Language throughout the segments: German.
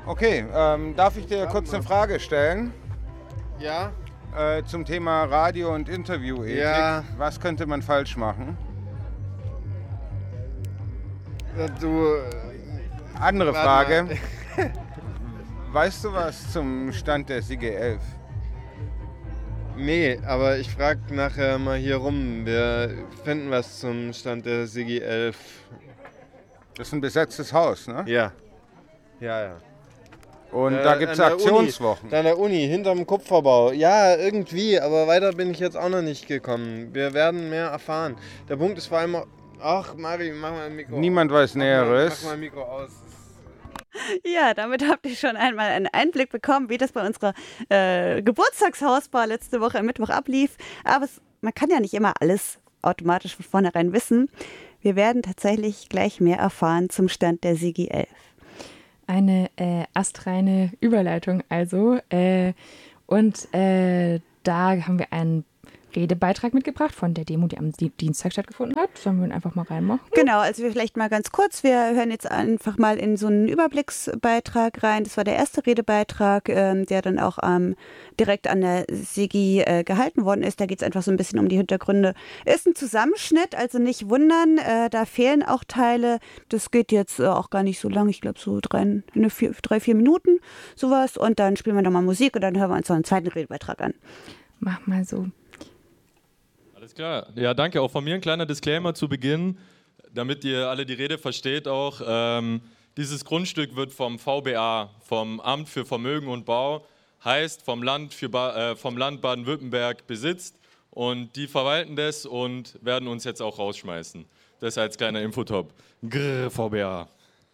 Okay, darf ich dir kurz eine Frage stellen? Ja? Zum Thema Radio- und Interviewethik. Ja. Was könnte man falsch machen? Du. Andere Warte Frage. mal. Weißt du was zum Stand der SIGE 11? Nee, aber ich frag nachher mal hier rum. Wir finden was zum Stand der SIGI 11. Das ist ein besetztes Haus, ne? Ja. Ja. Und da gibt es an der Aktionswochen. Uni, an der Uni, hinterm Kupferbau. Ja, irgendwie, aber weiter bin ich jetzt auch noch nicht gekommen. Wir werden mehr erfahren. Der Punkt ist vor allem. Ach, Mari, mach mal ein Mikro Niemand aus. weiß Näheres. Mach mal ein Mikro aus. Ja, damit habt ihr schon einmal einen Einblick bekommen, wie das bei unserer Geburtstagshausbar letzte Woche am Mittwoch ablief. Aber man kann ja nicht immer alles automatisch von vornherein wissen. Wir werden tatsächlich gleich mehr erfahren zum Stand der SIGI 11. Eine astreine Überleitung also. Da haben wir einen Redebeitrag mitgebracht von der Demo, die am Dienstag stattgefunden hat. Sollen wir ihn einfach mal reinmachen? Genau, also wir vielleicht mal ganz kurz, wir hören jetzt einfach mal in so einen Überblicksbeitrag rein. Das war der erste Redebeitrag, der dann auch direkt an der SIGI gehalten worden ist. Da geht es einfach so ein bisschen um die Hintergründe. Ist ein Zusammenschnitt, also nicht wundern, da fehlen auch Teile. Das geht jetzt auch gar nicht so lang, ich glaube so 3-4 Minuten sowas. Und dann spielen wir nochmal Musik und dann hören wir uns noch einen zweiten Redebeitrag an. Mach mal so. Alles klar. Ja, danke. Auch von mir ein kleiner Disclaimer zu Beginn, damit ihr alle die Rede versteht auch. Dieses Grundstück wird vom VBA, vom Amt für Vermögen und Bau, heißt vom Land Baden-Württemberg besitzt und die verwalten das und werden uns jetzt auch rausschmeißen. Das als kleiner Infotop. Grrr, VBA.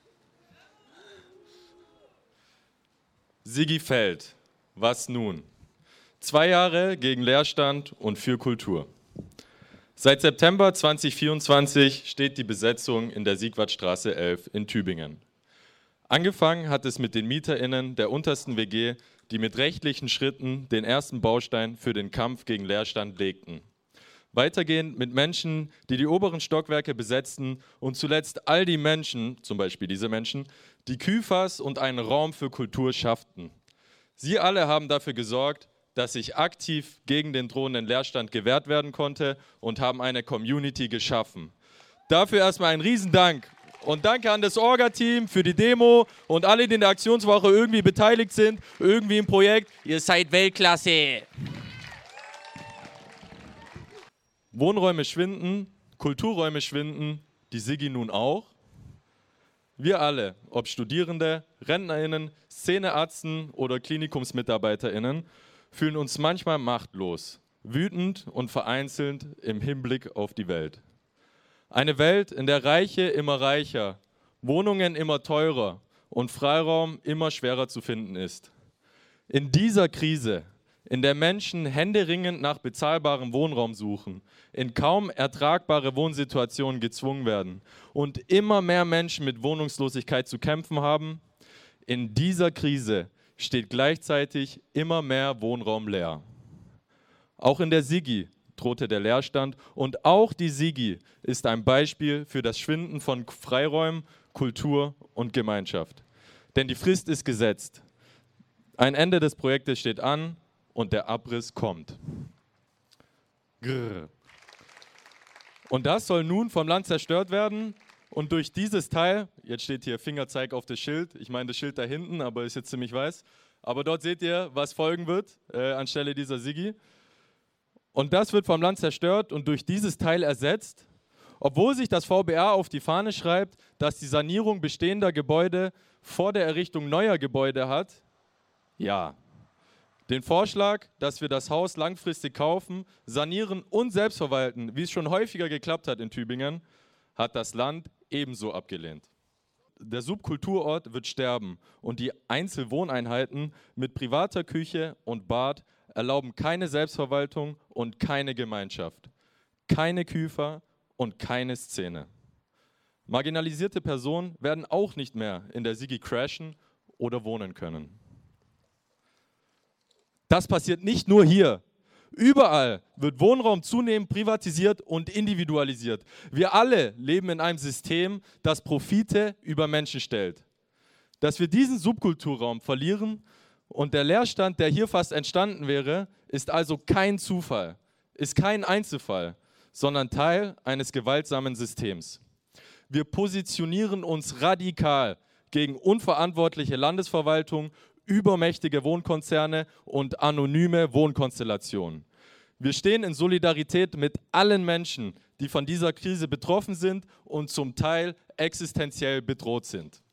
SIGI fällt. Was nun? 2 Jahre gegen Leerstand und für Kultur. Seit September 2024 steht die Besetzung in der Siegwardstraße 11 in Tübingen. Angefangen hat es mit den MieterInnen der untersten WG, die mit rechtlichen Schritten den ersten Baustein für den Kampf gegen Leerstand legten. Weitergehend mit Menschen, die die oberen Stockwerke besetzten und zuletzt all die Menschen, zum Beispiel diese Menschen, die Küfers und einen Raum für Kultur schafften. Sie alle haben dafür gesorgt, dass sich aktiv gegen den drohenden Leerstand gewehrt werden konnte und haben eine Community geschaffen. Dafür erstmal ein Riesendank und danke an das Orga-Team für die Demo und alle, die in der Aktionswoche irgendwie beteiligt sind, irgendwie im Projekt. Ihr seid Weltklasse! Wohnräume schwinden, Kulturräume schwinden, die SIGI nun auch. Wir alle, ob Studierende, RentnerInnen, Szeneärzten oder KlinikumsmitarbeiterInnen, fühlen uns manchmal machtlos, wütend und vereinzelt im Hinblick auf die Welt. Eine Welt, in der Reiche immer reicher, Wohnungen immer teurer und Freiraum immer schwerer zu finden ist. In dieser Krise, in der Menschen händeringend nach bezahlbarem Wohnraum suchen, in kaum ertragbare Wohnsituationen gezwungen werden und immer mehr Menschen mit Wohnungslosigkeit zu kämpfen haben, in dieser Krise steht gleichzeitig immer mehr Wohnraum leer. Auch in der SIGI drohte der Leerstand und auch die SIGI ist ein Beispiel für das Schwinden von Freiräumen, Kultur und Gemeinschaft. Denn die Frist ist gesetzt. Ein Ende des Projektes steht an und der Abriss kommt. Grrr. Und das soll nun vom Land zerstört werden. Und durch dieses Teil, jetzt steht hier Fingerzeig auf das Schild, ich meine das Schild da hinten, aber ist jetzt ziemlich weiß, aber dort seht ihr, was folgen wird anstelle dieser SIGI. Und das wird vom Land zerstört und durch dieses Teil ersetzt, obwohl sich das VBA auf die Fahne schreibt, dass die Sanierung bestehender Gebäude vor der Errichtung neuer Gebäude hat. Ja, den Vorschlag, dass wir das Haus langfristig kaufen, sanieren und selbst verwalten, wie es schon häufiger geklappt hat in Tübingen, hat das Land ebenso abgelehnt. Der Subkulturort wird sterben und die Einzelwohneinheiten mit privater Küche und Bad erlauben keine Selbstverwaltung und keine Gemeinschaft, keine Küfer und keine Szene. Marginalisierte Personen werden auch nicht mehr in der SIGI crashen oder wohnen können. Das passiert nicht nur hier. Überall wird Wohnraum zunehmend privatisiert und individualisiert. Wir alle leben in einem System, das Profite über Menschen stellt. Dass wir diesen Subkulturraum verlieren und der Leerstand, der hier fast entstanden wäre, ist also kein Zufall, ist kein Einzelfall, sondern Teil eines gewaltsamen Systems. Wir positionieren uns radikal gegen unverantwortliche Landesverwaltung, übermächtige Wohnkonzerne und anonyme Wohnkonstellationen. Wir stehen in Solidarität mit allen Menschen, die von dieser Krise betroffen sind und zum Teil existenziell bedroht sind.